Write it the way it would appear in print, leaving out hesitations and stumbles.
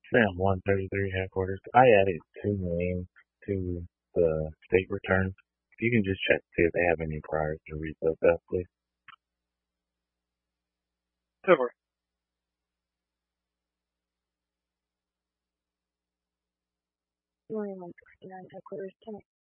Sam 133 headquarters. I added two names to the state returns. If you can just check to see if they have any prior to reset that, please. Over. William 169 headquarters. Can